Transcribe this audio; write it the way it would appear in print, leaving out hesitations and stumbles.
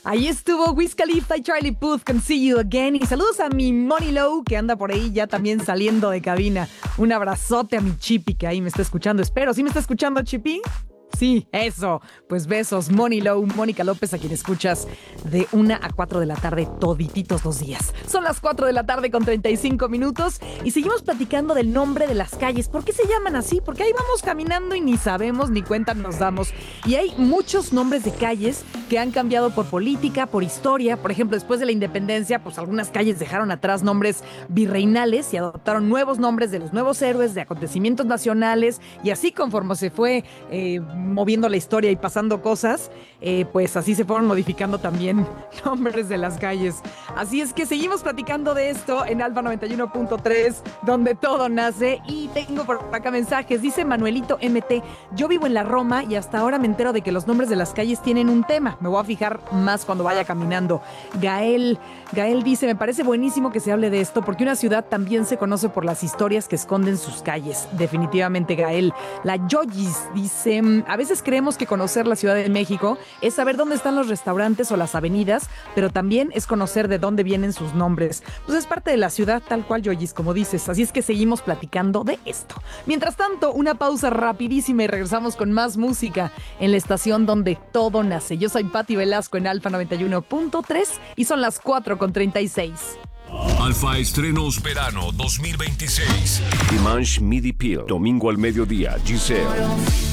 Ahí estuvo Wiz Khalifa y Charlie Puth con See You Again. Y saludos a mi Money Low, que anda por ahí ya también saliendo de cabina. Un abrazote a mi Chipi, que ahí me está escuchando. Espero, ¿sí me está escuchando, Chipi? Sí, eso. Pues besos, Money Low, Mónica López, a quien escuchas de 1 a 4 de la tarde todititos los días. Son las 4 de la tarde con 35 minutos y seguimos platicando del nombre de las calles. ¿Por qué se llaman así? Porque ahí vamos caminando y ni sabemos ni cuenta nos damos. Y hay muchos nombres de calles que han cambiado por política, por historia. Por ejemplo, después de la independencia, pues algunas calles dejaron atrás nombres virreinales y adoptaron nuevos nombres de los nuevos héroes, de acontecimientos nacionales. Y así conforme se fue moviendo la historia y pasando cosas, pues así se fueron modificando también nombres de las calles. Así es que seguimos platicando de esto en Alfa 91.3, donde todo nace. Y tengo por acá mensajes. Dice Manuelito MT: yo vivo en la Roma y hasta ahora me entero de que los nombres de las calles tienen un tema. Me voy a fijar más cuando vaya caminando. Gael dice: me parece buenísimo que se hable de esto porque una ciudad también se conoce por las historias que esconden sus calles. Definitivamente, Gael. La Yoyis dice: a veces creemos que conocer la Ciudad de México es saber dónde están los restaurantes o las avenidas, pero también es conocer de dónde vienen sus nombres. Pues es parte de la ciudad, tal cual, Yoyis, como dices. Así es que seguimos platicando de esto. Mientras tanto, una pausa rapidísima y regresamos con más música en la estación donde todo nace. Yo soy Pati Velasco en Alfa 91.3 y son las 4:36. Alfa Estrenos Verano 2026. Dimanche Midi Peel, domingo al mediodía, Giselle.